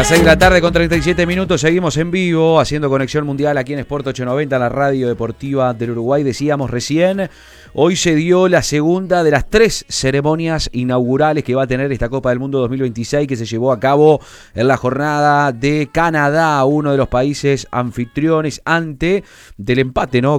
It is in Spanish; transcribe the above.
Las 6 de la tarde con 37 minutos, seguimos en vivo haciendo conexión mundial aquí en Sport 890, la radio deportiva del Uruguay. Decíamos recién, hoy se dio la segunda de las 3 ceremonias inaugurales que va a tener esta Copa del Mundo 2026, que se llevó a cabo en la jornada de Canadá, uno de los países anfitriones, ante del empate, ¿no?,